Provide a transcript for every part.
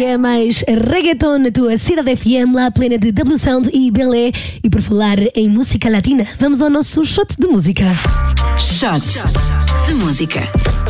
é mais reggaeton na tua Cidade FM, lá plena de W Sound e Belé. E por falar em música latina, vamos ao nosso shot de música. Shot de música.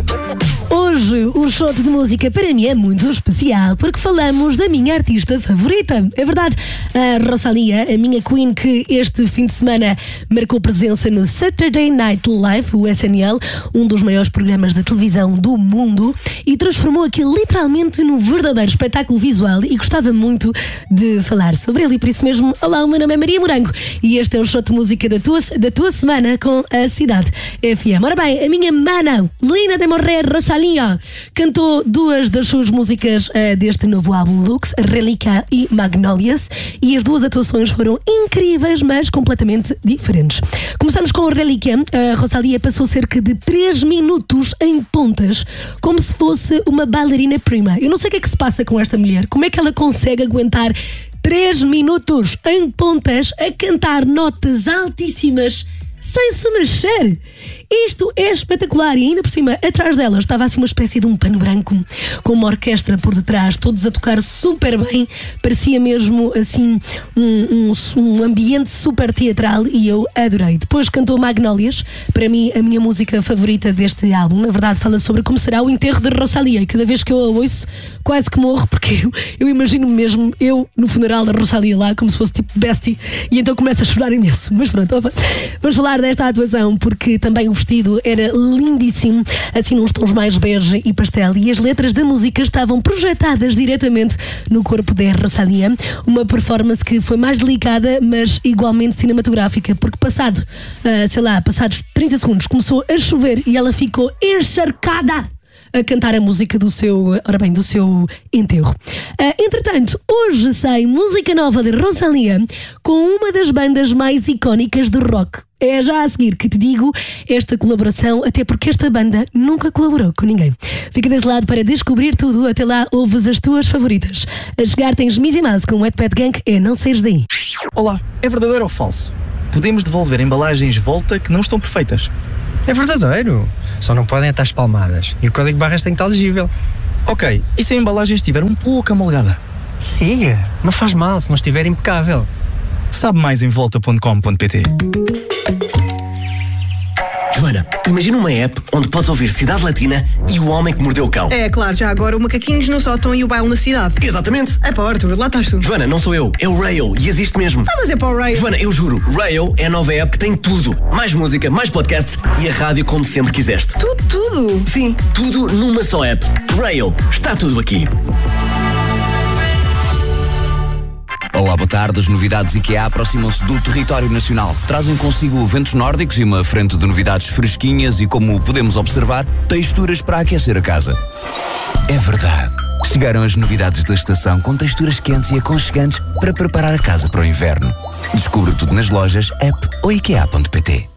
Hoje o shot de música para mim é muito especial porque falamos da minha artista favorita. É verdade, a Rosalía, a minha queen, que este fim de semana marcou presença no Saturday Night Live, o SNL, um dos maiores programas de televisão do mundo, e transformou aquilo literalmente num verdadeiro espetáculo visual, e gostava muito de falar sobre ele. E por isso mesmo, olá, o meu nome é Maria Morango e este é o shot de música da tua semana com a Cidade FM. Ora bem, a minha mana, Lina de Morrer, Rosalía, cantou duas das suas músicas deste novo álbum Lux, Relíquia e Magnolias, e as duas atuações foram incríveis, mas completamente diferentes. Começamos com a Relíquia. A Rosalía passou cerca de 3 minutos em pontas, como se fosse uma bailarina prima. Eu não sei o que é que se passa com esta mulher. Como é que ela consegue aguentar 3 minutos em pontas a cantar notas altíssimas sem se mexer? Isto é espetacular. E ainda por cima, atrás dela estava assim uma espécie de um pano branco com uma orquestra por detrás, todos a tocar super bem. Parecia mesmo assim um ambiente super teatral e eu adorei. Depois cantou Magnolias, para mim a minha música favorita deste álbum. Na verdade fala sobre como será o enterro de Rosalía, e cada vez que eu a ouço quase que morro, porque eu imagino mesmo eu no funeral da Rosalía lá, como se fosse tipo bestie, e então começo a chorar imenso. Mas pronto, vamos falar desta atuação, porque também o vestido era lindíssimo, assim nos tons mais bege e pastel, e as letras da música estavam projetadas diretamente no corpo da Rosalía. Uma performance que foi mais delicada, mas igualmente cinematográfica, porque passados 30 segundos começou a chover e ela ficou encharcada a cantar a música do seu enterro. Entretanto, hoje sai música nova de Rosalía com uma das bandas mais icónicas de rock. É já a seguir que te digo esta colaboração, até porque esta banda nunca colaborou com ninguém. Fica desse lado para descobrir tudo. Até lá, ouves as tuas favoritas. A chegar tens Mizzy Mouse com Wet Pet Gang, é Não Saires Daí. Olá, é verdadeiro ou falso? Podemos devolver embalagens Volta que não estão perfeitas? É verdadeiro, só não podem estar espalmadas e o código de barras tem que estar legível. Ok, e se a embalagem estiver um pouco amalgada? Siga, não faz mal se não estiver impecável. Sabe mais em volta.com.pt. Joana, imagina uma app onde podes ouvir Cidade Latina e O Homem que Mordeu o Cão. É claro, já agora o Macaquinhos no Sótão e o Baile na Cidade. Exatamente. É para o Arthur, lá estás tu. Joana, não sou eu, é o Rayo e existe mesmo. Ah, mas é para o Rayo. Joana, eu juro, Rayo é a nova app que tem tudo. Mais música, mais podcast e a rádio como sempre quiseste. Tudo? Sim, tudo numa só app. Rayo, está tudo aqui. Olá, boa tarde. As novidades IKEA aproximam-se do território nacional. Trazem consigo ventos nórdicos e uma frente de novidades fresquinhas e, como podemos observar, texturas para aquecer a casa. É verdade. Chegaram as novidades da estação com texturas quentes e aconchegantes para preparar a casa para o inverno. Descubra tudo nas lojas, app ou ikea.pt.